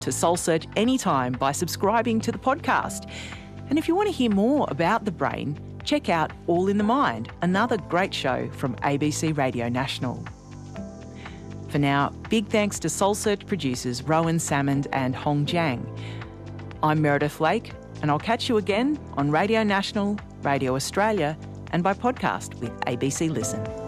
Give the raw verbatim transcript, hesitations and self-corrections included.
to Soul Search anytime by subscribing to the podcast. And if you want to hear more about the brain, check out All in the Mind, another great show from A B C Radio National. For now, big thanks to Soul Search producers Rowan Salmond and Hong Jiang. I'm Meredith Lake, and I'll catch you again on Radio National, Radio Australia, and by podcast with A B C Listen.